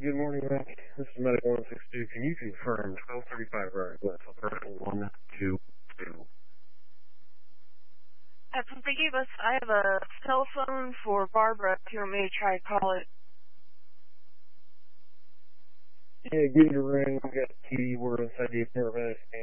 good morning, Rick. This is Medic 162. Can you confirm 1235 right with Alberta 122? They gave us, I have a cell phone for Barbara if you want me to try to call it. Yeah, give it a ring. We got a key. We're inside the paramedics.